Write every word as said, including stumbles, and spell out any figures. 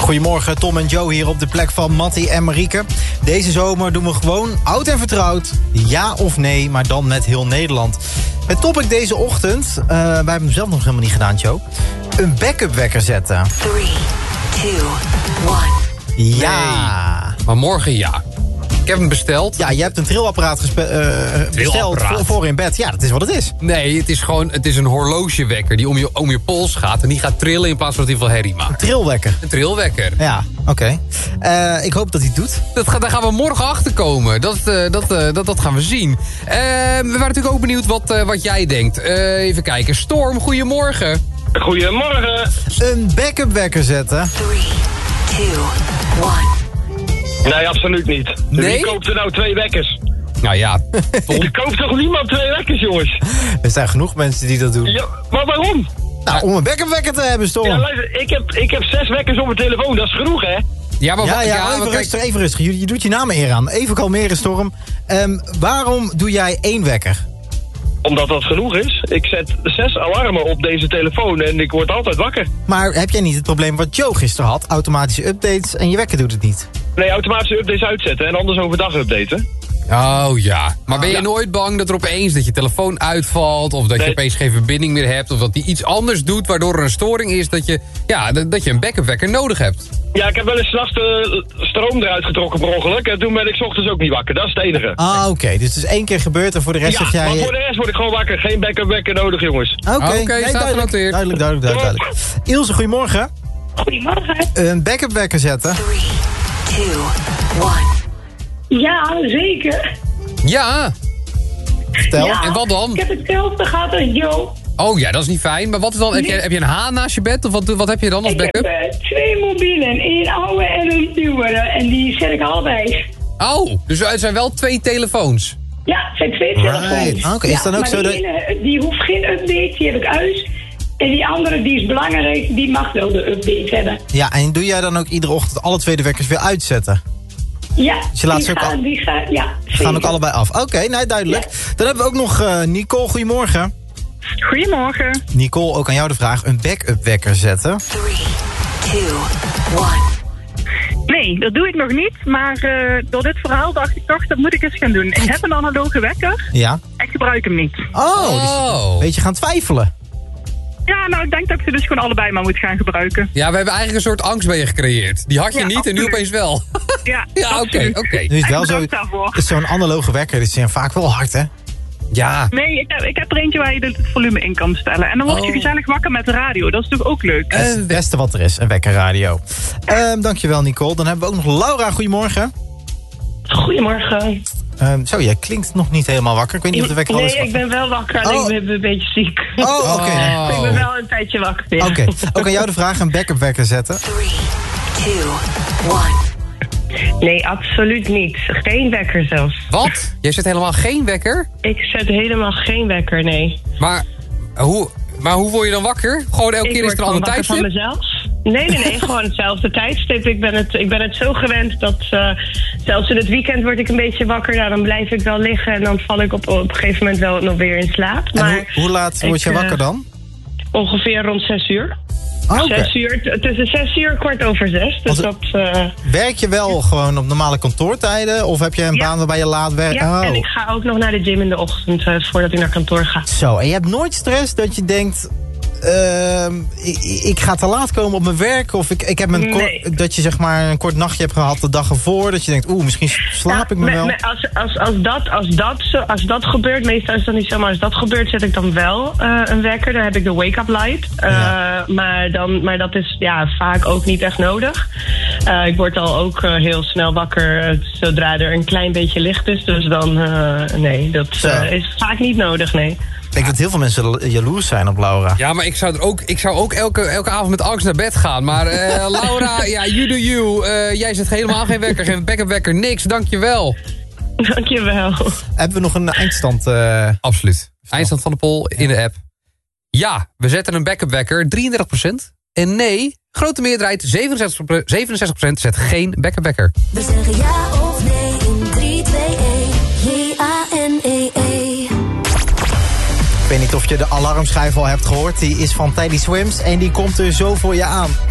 Goedemorgen, Tom en Joe hier op de plek van Mattie en Marieke. Deze zomer doen we gewoon oud en vertrouwd. Ja of nee, maar dan met heel Nederland. Het topic deze ochtend, uh, wij hebben hem zelf nog helemaal niet gedaan, Joe. Een backup wekker zetten. drie, twee, één. Ja. Nee, maar morgen ja. Ik heb hem besteld. Ja, je hebt een trillapparaat gespe- uh, besteld voor, voor in bed. Ja, dat is wat het is. Nee, het is gewoon het is een horlogewekker die om je, om je pols gaat. En die gaat trillen in plaats van dat hij veel herrie maakt. Een trillwekker. Een trillwekker. Ja, oké. Okay. Uh, ik hoop dat hij het doet. Dat gaat, daar gaan we morgen achter komen. Dat, uh, dat, uh, dat, dat gaan we zien. Uh, we waren natuurlijk ook benieuwd wat, uh, wat jij denkt. Uh, even kijken. Storm, goedemorgen. Goedemorgen. Een backup wekker zetten. drie, twee, één. Nee, absoluut niet. Nee? Wie koopt er nou twee wekkers? Nou ja. Er koopt toch niemand twee wekkers, jongens? Er zijn genoeg mensen die dat doen. Ja, maar waarom? Nou, om een backup wekker te hebben, Storm. Ja, luister, ik heb, ik heb zes wekkers op mijn telefoon, dat is genoeg, hè? Ja, maar Ja, wat, ja, ja, even maar kijk, rustig, even rustig. Je, je doet je naam eer aan. Even kalmeren, Storm. Um, waarom doe jij één wekker? Omdat dat genoeg is. Ik zet zes alarmen op deze telefoon en ik word altijd wakker. Maar heb jij niet het probleem wat Joe gisteren had? Automatische updates en je wekker doet het niet. Nee, automatische updates uitzetten en anders overdag updaten. Oh ja. Maar ben je Ja. nooit bang dat er opeens dat je telefoon uitvalt... of dat Nee. je opeens geen verbinding meer hebt... of dat die iets anders doet waardoor er een storing is... dat je, ja, dat dat je een backup wekker nodig hebt? Ja, ik heb wel eens 's nachts de stroom eruit getrokken per ongeluk en toen ben ik 's ochtends ook niet wakker. Dat is het enige. Ah, oké. Okay. Dus het is één keer gebeurd en voor de rest Ja, zeg jij... maar voor de rest word ik gewoon wakker. Geen backup wekker nodig, jongens. Oké, okay. Oké, nee, staat duidelijk, genoteerd. duidelijk, duidelijk, duidelijk, duidelijk. Ilse, goedemorgen. Goedemorgen. Een backup wekker zetten. drie, twee, één. Ja, zeker. Ja. Vertel. Ja, En wat dan? Ik heb hetzelfde gehad als Joe. Oh ja, dat is niet fijn. Maar wat is dan? Heb je, heb je een haan naast je bed? Of wat, wat heb je dan als Ik heb backup? uh, twee mobielen, één oude en een nieuwere. En die zet ik allebei. Oh, dus het zijn wel twee telefoons. Ja, het zijn twee Right. telefoons. Oké, is ja, dan ook maar zo die dat- ene, die hoeft geen update, die heb ik uit. En die andere, die is belangrijk, die mag wel de update hebben. Ja, en doe jij dan ook iedere ochtend alle twee de wekkers weer uitzetten? Ja, Dus je laat die, ze ook gaan, al- die gaan, ja. Gaan ook zeker. allebei af. Oké, okay, nou duidelijk. Dan hebben we ook nog uh, Nicole, goedemorgen. Goedemorgen. Nicole, ook aan jou de vraag. Een backup wekker zetten. drie, twee, één. Nee, dat doe ik nog niet. Maar uh, door dit verhaal dacht ik toch, dat moet ik eens gaan doen. Ik heb een analoge wekker. Ja. Ik gebruik hem niet. Oh, dus Oh. een beetje gaan twijfelen. Ja, nou, ik denk dat ik ze dus gewoon allebei maar moet gaan gebruiken. Ja, we hebben eigenlijk een soort angst bij je gecreëerd. Die had je Ja, niet en nu absoluut. opeens wel. Ja, Ja, oké, absoluut. oké. Nu is het wel Echt zo, bedankt daarvoor. is zo'n analoge wekker, die zijn vaak wel hard, hè? Ja. Nee, ik heb, ik heb er eentje waar je het volume in kan stellen. En dan word je Oh. gezellig wakker met de radio. Dat is toch ook leuk? Dat is het beste wat er is, een wekkerradio. Um, dankjewel, Nicole. Dan hebben we ook nog Laura, goedemorgen. Goedemorgen. Um, zo, jij klinkt nog niet helemaal wakker. Ik weet niet of de wekker al is. Nee, ik ben wel wakker, alleen Oh. ik ben een beetje ziek. Oh, oké. Oh. Ik ben wel een tijdje wakker. Ja. Oké, ook aan jou de vraag, een backup wekker zetten. drie, twee, één. Nee, absoluut niet. Geen wekker zelfs. Wat? Jij zet helemaal geen wekker? Ik zet helemaal geen wekker, nee. Maar hoe, maar hoe word je dan wakker? Gewoon elke Ik keer is word er een ander gewoon wakker van tijdstip? mezelf. Nee, nee, nee, gewoon hetzelfde tijdstip. Ik ben het, ik ben het zo gewend dat uh, zelfs in het weekend word ik een beetje wakker. Nou, dan blijf ik wel liggen en dan val ik op, op een gegeven moment wel nog weer in slaap. En Maar hoe, hoe laat word je ik, uh, wakker dan? Ongeveer rond zes uur. Oh, oké. Zes uur, t- tussen zes uur kwart over zes. Dus dat... Want- Uh, Werk je wel gewoon op normale kantoortijden? Of heb je een Ja. baan waarbij je laat werkt? ja, oh. en ik ga ook nog naar de gym in de ochtend uh, voordat ik naar kantoor ga. Zo, en je hebt nooit stress dat je denkt... ehm, ik, ik ga te laat komen op mijn werk? Of ik, ik heb een Nee. kort, dat je zeg maar een kort nachtje hebt gehad de dag ervoor? Dat je denkt, oeh, misschien slaap ik me Ja, wel. me- me- als, als, als, dat, als, dat, zo- als dat gebeurt, meestal is dat niet zo, maar als dat gebeurt, zet ik dan wel uh, een wekker. Dan heb ik de wake-up light. Uh, Ja. maar, dan, maar dat is ja, vaak ook niet echt nodig. Uh, ik word al ook uh, heel snel wakker uh, zodra er een klein beetje licht is. Dus dan, uh, nee, dat Zo. uh, is vaak niet nodig, nee. Ik denk dat heel veel mensen jaloers zijn op Laura. Ja, maar ik zou, er ook, ik zou ook elke, elke avond met angst naar bed gaan. Maar eh, Laura, ja, you do you. Uh, jij zet helemaal geen wekker, geen backup wekker, niks. Dankjewel. Dankjewel. Hebben we nog een eindstand? eh, Absoluut. Eindstand van de poll in de app. Ja, we zetten een backup wekker, drieëndertig procent. En nee, grote meerderheid, zevenenzestig procent zet geen backup wekker. We zeggen ja of nee in drie, twee, één. J A N E E. Ik weet niet of je de alarmschijf al hebt gehoord. Die is van Teddy Swims en die komt er zo voor je aan.